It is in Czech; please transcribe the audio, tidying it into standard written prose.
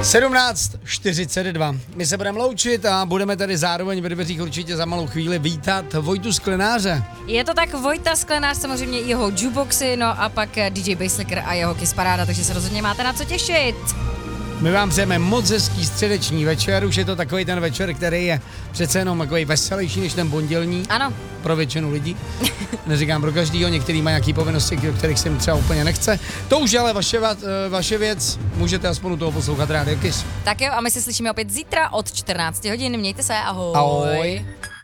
17:42. My se budeme loučit a budeme tady zároveň ve dveřích určitě za malou chvíli vítat Vojtu Sklenáře. Je to tak, Vojta Sklenář, samozřejmě i jeho jukeboxy, no a pak DJ Basslicker a jeho Kiss Paráda, takže se rozhodně máte na co těšit. My vám přejeme moc hezký středeční večer, už je to takový ten večer, který je přece jenom takový veselější než ten pondělní. Ano. Pro většinu lidí. Neříkám pro každýho, některý mají nějaký povinnosti, kterých se jim třeba úplně nechce. To už ale vaše věc, můžete aspoň u toho poslouchat Rádio Kiss. Tak jo, a my se slyšíme opět zítra od 14 hodin. Mějte se, ahoj. Ahoj.